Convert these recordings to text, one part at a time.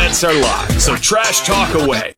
comments are live, so trash talk away.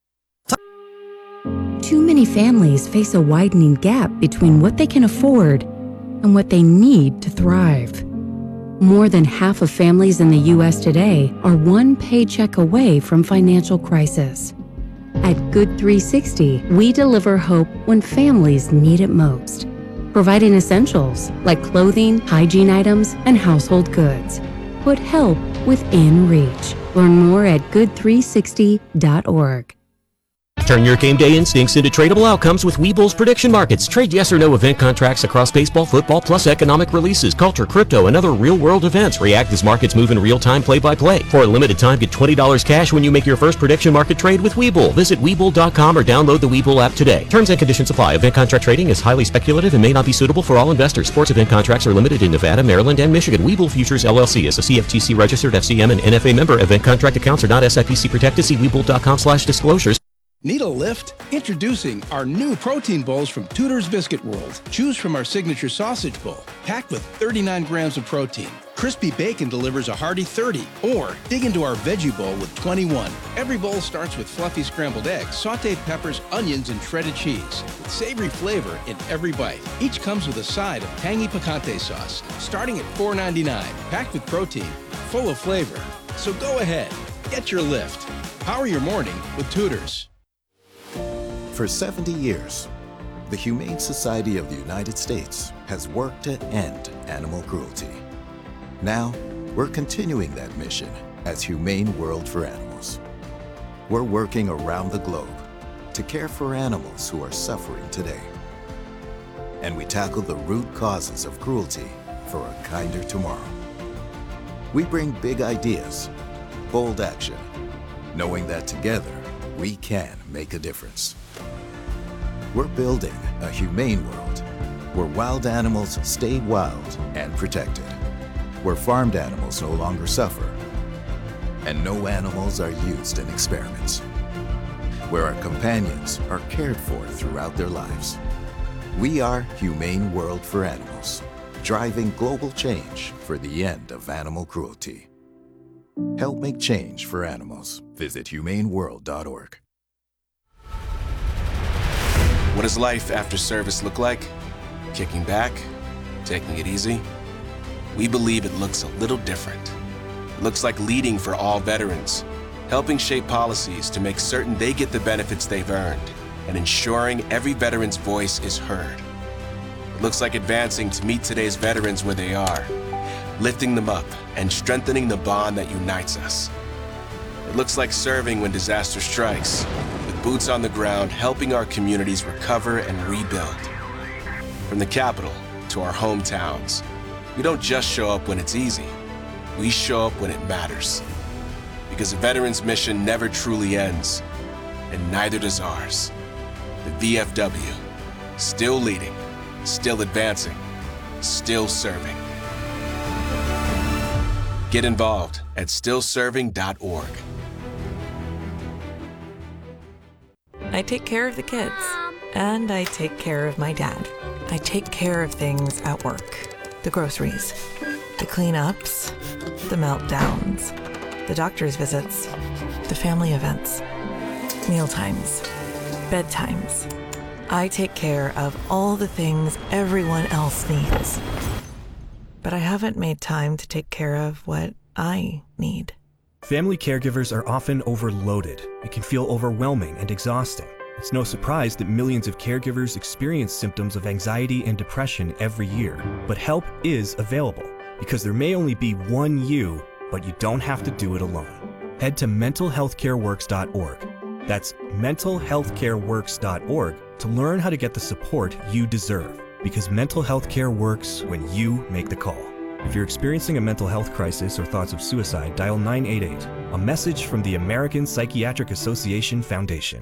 Too many families face a widening gap between what they can afford and what they need to thrive. More than half of families in the U.S. today are one paycheck away from financial crisis. At Good 360, we deliver hope when families need it most, providing essentials like clothing, hygiene items, and household goods. Put help within reach. Learn more at good360.org. Turn your game day instincts into tradable outcomes with Webull's prediction markets. Trade yes or no event contracts across baseball, football, plus economic releases, culture, crypto, and other real-world events. React as markets move in real time, play-by-play. For a limited time, get $20 cash when you make your first prediction market trade with Webull. Visit Webull.com or download the Webull app today. Terms and conditions apply. Event contract trading is highly speculative and may not be suitable for all investors. Sports event contracts are limited in Nevada, Maryland, and Michigan. Webull Futures LLC is a CFTC registered FCM and NFA member. Event contract accounts are not SIPC protected. See Webull.com/disclosures. Need a lift? Introducing our new protein bowls from Tudor's Biscuit World. Choose from our signature sausage bowl, packed with 39 grams of protein. Crispy bacon delivers a hearty 30, or dig into our veggie bowl with 21. Every bowl starts with fluffy scrambled eggs, sauteed peppers, onions, and shredded cheese, with savory flavor in every bite. Each comes with a side of tangy picante sauce, starting at $4.99, packed with protein, full of flavor. So go ahead, get your lift. Power your morning with Tudor's. For 70 years, the Humane Society of the United States has worked to end animal cruelty. Now, we're continuing that mission as Humane World for Animals. We're working around the globe to care for animals who are suffering today. And we tackle the root causes of cruelty for a kinder tomorrow. We bring big ideas, bold action, knowing that together we can make a difference. We're building a humane world where wild animals stay wild and protected, where farmed animals no longer suffer, and no animals are used in experiments, where our companions are cared for throughout their lives. We are Humane World for Animals, driving global change for the end of animal cruelty. Help make change for animals. Visit humaneworld.org. What does life after service look like? Kicking back? Taking it easy? We believe it looks a little different. It looks like leading for all veterans, helping shape policies to make certain they get the benefits they've earned, and ensuring every veteran's voice is heard. It looks like advancing to meet today's veterans where they are, lifting them up and strengthening the bond that unites us. It looks like serving when disaster strikes, with boots on the ground helping our communities recover and rebuild. From the Capitol to our hometowns, we don't just show up when it's easy. We show up when it matters. Because a veteran's mission never truly ends, and neither does ours. The VFW, still leading, still advancing, still serving. Get involved at stillserving.org. I take care of the kids, and I take care of my dad. I take care of things at work. The groceries, the cleanups, the meltdowns, the doctor's visits, the family events, mealtimes, bedtimes. I take care of all the things everyone else needs. But I haven't made time to take care of what I need. Family caregivers are often overloaded. It can feel overwhelming and exhausting. It's no surprise that millions of caregivers experience symptoms of anxiety and depression every year. But help is available, because there may only be one you, but you don't have to do it alone. Head to mentalhealthcareworks.org. That's mentalhealthcareworks.org to learn how to get the support you deserve, because mental health care works when you make the call. If you're experiencing a mental health crisis or thoughts of suicide, dial 988, a message from the American Psychiatric Association Foundation.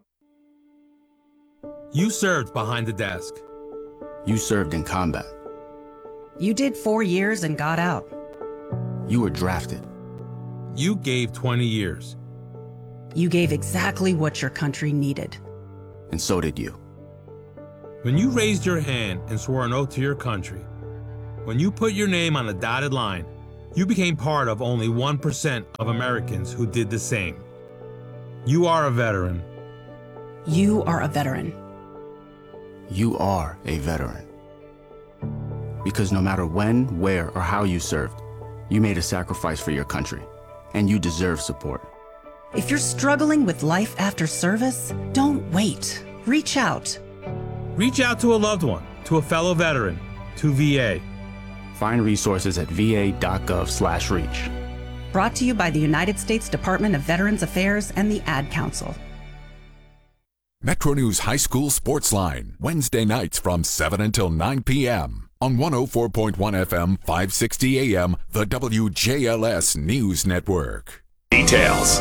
You served behind the desk. You served in combat. You did 4 years and got out. You were drafted. You gave 20 years. You gave exactly what your country needed. And so did you. When you raised your hand and swore an oath to your country, when you put your name on a dotted line, you became part of only 1% of Americans who did the same. You are a veteran. You are a veteran. You are a veteran. Because no matter when, where, or how you served, you made a sacrifice for your country, and you deserve support. If you're struggling with life after service, don't wait. Reach out. Reach out to a loved one, to a fellow veteran, to VA. Find resources at va.gov/reach. Brought to you by the United States Department of Veterans Affairs and the Ad Council. Metro News High School Sports Line, Wednesday nights from 7 until 9 p.m. on 104.1 FM, 560 AM, the WJLS News Network. Details.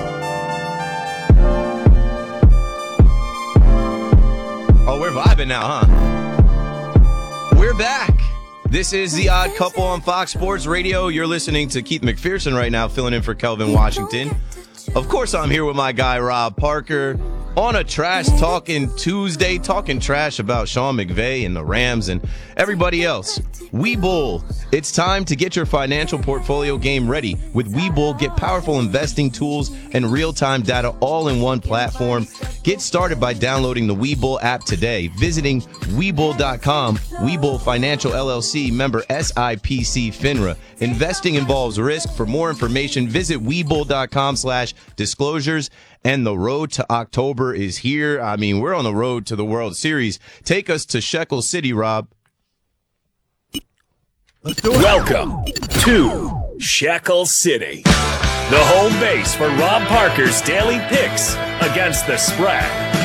Oh, we're vibing now, huh? We're back. This is The Odd Couple on Fox Sports Radio. You're listening to Keith McPherson right now, filling in for Kelvin Washington. Of course, I'm here with my guy, Rob Parker, on a Trash Talking Tuesday, talking trash about Sean McVay and the Rams and everybody else. Webull, it's time to get your financial portfolio game ready. With Webull, get powerful investing tools and real-time data all in one platform. Get started by downloading the Webull app today, visiting Webull.com. Webull Financial LLC, member SIPC FINRA. Investing involves risk. For more information, visit Webull.com/disclosures. And the road to October is here. I mean, we're on the road to the World Series. Take us to Shekel City, Rob. Let's do it. Welcome to Shekel City, the home base for Rob Parker's daily picks against the spread.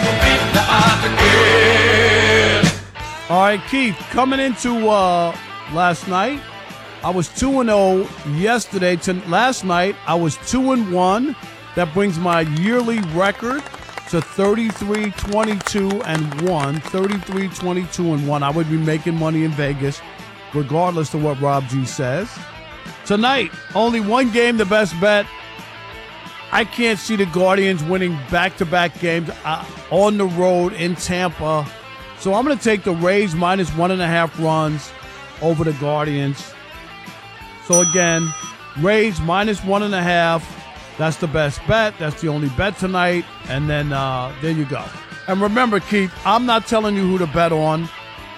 All right, Keith, coming into last night, I was 2-0 yesterday. Last night, I was 2-1. That brings my yearly record to 33-22-1. 33-22-1. I would be making money in Vegas, regardless of what Rob G says. Tonight, only one game, the best bet. I can't see the Guardians winning back-to-back games on the road in Tampa. So I'm going to take the Rays minus 1.5 runs over the Guardians. So again, Rays minus 1.5. That's the best bet. That's the only bet tonight. And then there you go. And remember, Keith, I'm not telling you who to bet on.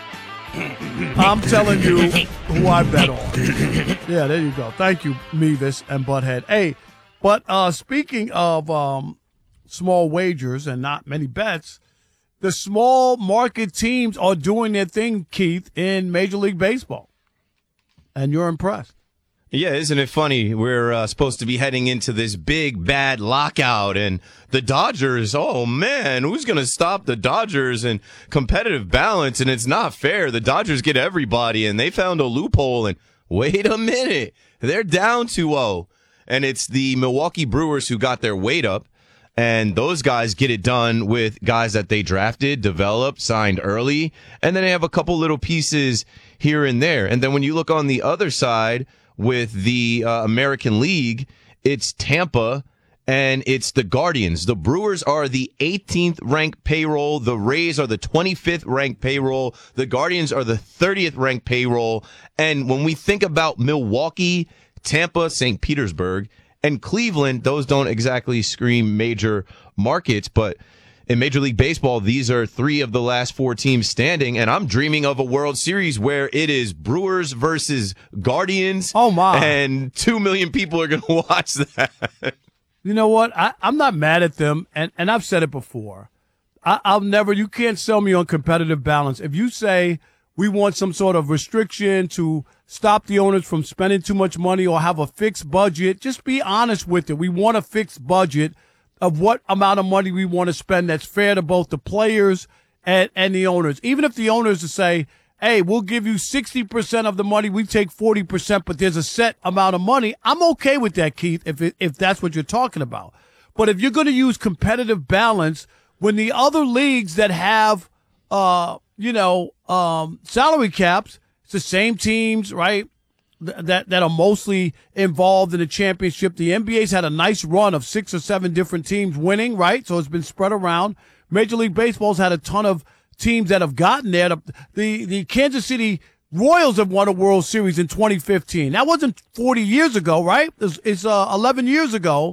I'm telling you who I bet on. Yeah, there you go. Thank you, Mevis and Butthead. Hey, but speaking of small wagers and not many bets, the small market teams are doing their thing, Keith, in Major League Baseball. And you're impressed. Yeah, isn't it funny? We're supposed to be heading into this big, bad lockout, and the Dodgers, oh, man, who's going to stop the Dodgers and competitive balance? And it's not fair. The Dodgers get everybody, and they found a loophole, and wait a minute. They're down 2-0, and it's the Milwaukee Brewers who got their weight up, and those guys get it done with guys that they drafted, developed, signed early, and then they have a couple little pieces here and there. And then when you look on the other side, with the American League, it's Tampa and it's the Guardians. The Brewers are the 18th ranked payroll. The Rays are the 25th ranked payroll. The Guardians are the 30th ranked payroll. And when we think about Milwaukee, Tampa, St. Petersburg, and Cleveland, those don't exactly scream major markets, but in Major League Baseball, these are 3 of the last 4 teams standing, and I'm dreaming of a World Series where it is Brewers versus Guardians. Oh, my. And 2 million people are going to watch that. You know what? I'm not mad at them, and I've said it before. You can't sell me on competitive balance. If you say we want some sort of restriction to stop the owners from spending too much money or have a fixed budget, just be honest with it. We want a fixed budget of what amount of money we want to spend that's fair to both the players and the owners. Even if the owners say, hey, we'll give you 60% of the money, we take 40%, but there's a set amount of money, I'm okay with that, Keith, if that's what you're talking about. But if you're going to use competitive balance, when the other leagues that have, salary caps, it's the same teams, right? That are mostly involved in the championship. The NBA's had a nice run of 6 or 7 different teams winning, right? So it's been spread around. Major League Baseball's had a ton of teams that have gotten there. The Kansas City Royals have won a World Series in 2015. That wasn't 40 years ago, right? It's 11 years ago.